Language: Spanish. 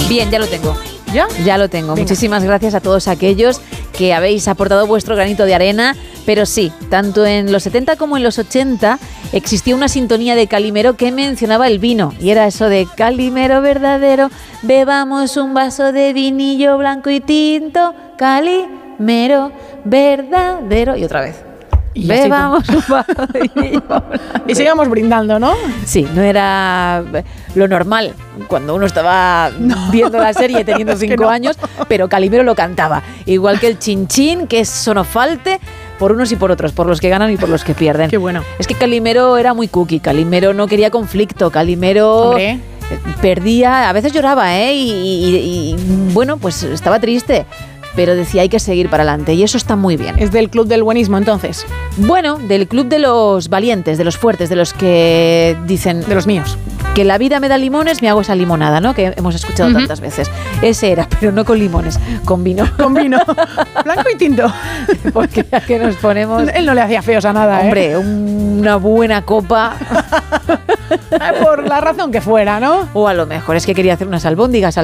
Bien, ya lo tengo. ¿Ya? Ya lo tengo. Venga. Muchísimas gracias a todos aquellos que habéis aportado vuestro granito de arena. Pero sí, tanto en los 70 como en los 80 existía una sintonía de Calimero que mencionaba el vino. Y era eso de Calimero verdadero, bebamos un vaso de vinillo blanco y tinto. Calimero verdadero. Y otra vez. Y ya Bebamos un vaso de vinillo blanco. Y sigamos brindando, ¿no? Sí, no era lo normal cuando uno estaba viendo la serie teniendo 5 años, pero Calimero lo cantaba. Igual que el chinchín, que eso no falte, por unos y por otros, por los que ganan y por los que pierden. Qué bueno. Es que Calimero era muy cookie, Calimero no quería conflicto, Calimero Hombre. perdía, a veces lloraba, y bueno, pues estaba triste, pero decía hay que seguir para adelante y eso está muy bien. Es del club del buenismo, entonces. Bueno, del club de los valientes, de los fuertes, de los que dicen De los míos. que la vida me da limones, me hago esa limonada, ¿no? Que hemos escuchado tantas veces. Ese era, pero no con limones, con vino. Con vino. Blanco y tinto. Porque ya que nos ponemos... Él no le hacía feos a nada, Hombre, una buena copa. Por la razón que fuera, ¿no? O a lo mejor es que quería hacer unas albóndigas